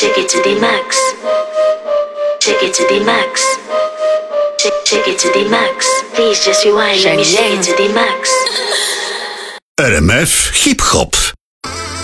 Take it to the max. Take it to the max. Take it to the max. Please just rewind. Let me take it to the max. RMF Hip Hop.